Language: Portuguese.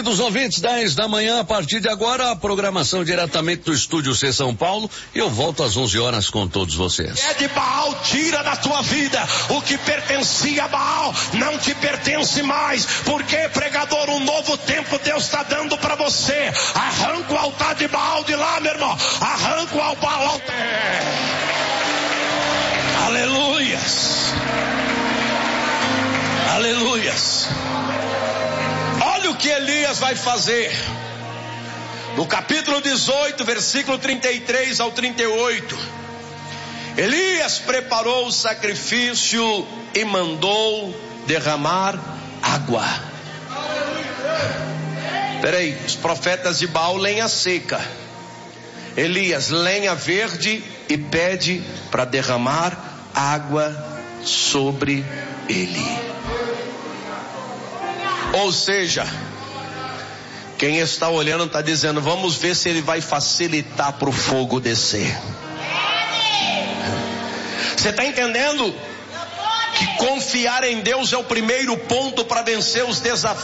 Queridos ouvintes, 10 da manhã, a partir de agora, a programação diretamente do Estúdio C São Paulo, e eu volto às 11 horas com todos vocês. É de Baal, tira da tua vida o que pertencia a Baal, não te pertence mais, porque, pregador, um novo tempo Deus está dando para você. Arranca o altar de Baal de lá, meu irmão, arranca o altar. Aleluias, aleluias. Olha o que Elias vai fazer. No capítulo 18, versículo 33 ao 38. Elias preparou o sacrifício e mandou derramar água. Peraí, os profetas de Baal, lenha seca. Elias, lenha verde, e pede para derramar água sobre ele. Ou seja, quem está olhando está dizendo, vamos ver se ele vai facilitar para o fogo descer. Você está entendendo? Que confiar em Deus é o primeiro ponto para vencer os desafios.